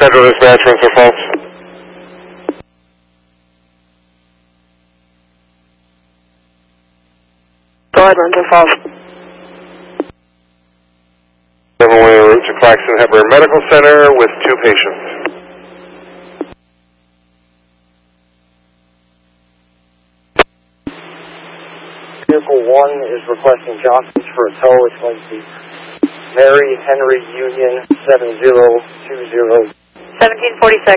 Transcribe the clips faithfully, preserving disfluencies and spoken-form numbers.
Central Dispatch, Windsor Falls. Go ahead, Windsor Falls. seven-way route to Claxton Hepburn Medical Center with two patients. Vehicle one is requesting Johnson's for a tow. It's going to be Mary Henry Union seven zero two zero. seventeen forty-six.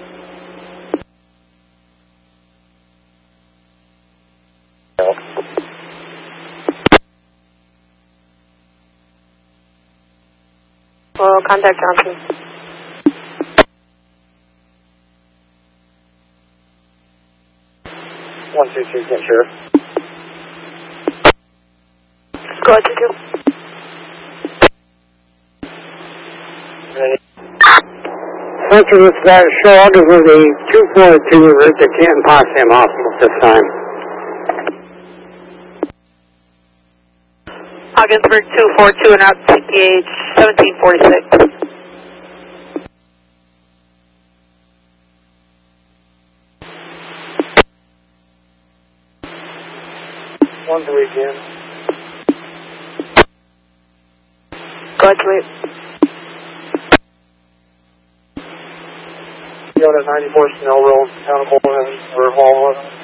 Well, contact Johnson. one two two, Kent Sheriff. Go ahead, two two. Central Dispatch, show August with a two four two route to Canton Potsdam Hospital at this time. Augsburg two four two and out to P H seventeen forty-six. one three again. Go ahead, wait. Go to ninety-four Snell Road, Town of Bowling, or Hall.